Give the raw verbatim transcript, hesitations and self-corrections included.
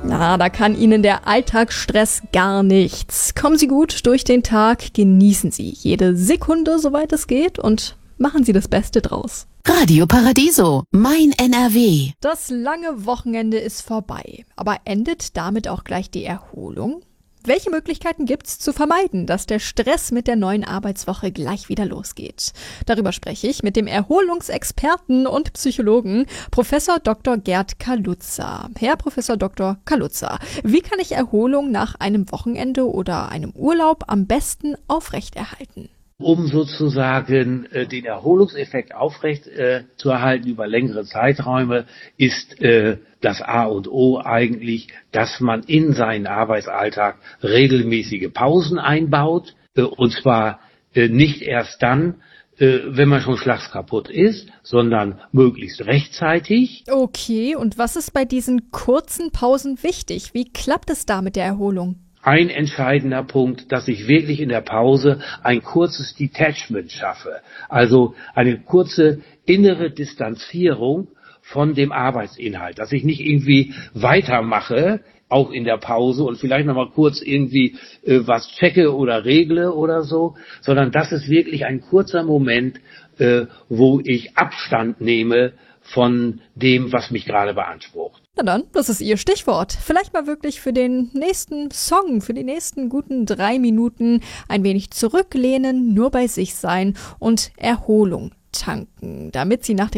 Na, da kann Ihnen der Alltagsstress gar nichts. Kommen Sie gut durch den Tag, genießen Sie jede Sekunde, soweit es geht, und machen Sie das Beste draus. Radio Paradiso, mein N R W. Das lange Wochenende ist vorbei, aber endet damit auch gleich die Erholung? Welche Möglichkeiten gibt's zu vermeiden, dass der Stress mit der neuen Arbeitswoche gleich wieder losgeht? Darüber spreche ich mit dem Erholungsexperten und Psychologen Professor Doktor Gerd Kaluza. Herr Professor Doktor Kaluza, wie kann ich Erholung nach einem Wochenende oder einem Urlaub am besten aufrechterhalten? Um sozusagen äh, den Erholungseffekt aufrecht äh, zu erhalten über längere Zeiträume, ist äh, das A und O eigentlich, dass man in seinen Arbeitsalltag regelmäßige Pausen einbaut, äh, und zwar äh, nicht erst dann, äh, wenn man schon schlagskaputt ist, sondern möglichst rechtzeitig. Okay, und was ist bei diesen kurzen Pausen wichtig? Wie klappt es da mit der Erholung? Ein entscheidender Punkt, dass ich wirklich in der Pause ein kurzes Detachment schaffe, also eine kurze innere Distanzierung von dem Arbeitsinhalt, dass ich nicht irgendwie weitermache, auch in der Pause und vielleicht nochmal kurz irgendwie äh, was checke oder regle oder so, sondern das ist wirklich ein kurzer Moment, äh, wo ich Abstand nehme von dem, was mich gerade beansprucht. Na dann, das ist Ihr Stichwort. Vielleicht mal wirklich für den nächsten Song, für die nächsten guten drei Minuten ein wenig zurücklehnen, nur bei sich sein und Erholung tanken, damit Sie nach dem